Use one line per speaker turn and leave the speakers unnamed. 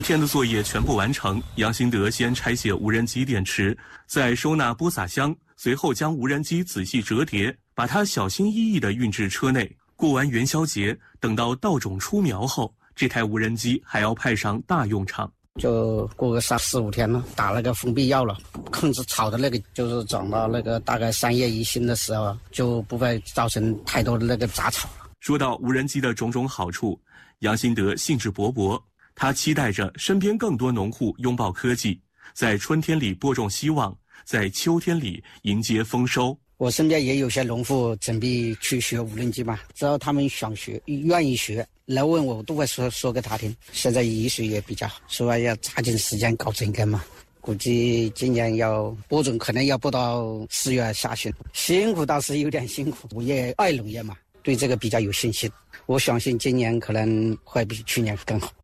天的作业全部完成，杨新德先拆卸无人机电池，再收纳播撒箱，随后将无人机仔细折叠，把它小心翼翼地运至车内。过完元宵节，等到稻种出苗后，这台无人机还要派上大用场。
就过个4-5天了，打那个封闭药了，控制草的那个，就是长到那个大概3叶1新的时候，就不会造成太多的那个杂草了。
说到无人机的种种好处，杨新德兴致勃勃，他期待着身边更多农户拥抱科技，在春天里播种希望，在秋天里迎接丰收。
我身边也有些农户准备去学无人机嘛，只要他们想学、愿意学，来问我都会说给他听。现在雨水也比较好，所以要抓紧时间搞整根嘛。估计今年要播种，可能要播到4月下旬，辛苦倒是有点辛苦。我也爱农业嘛，对这个比较有信心。我相信今年可能会比去年更好。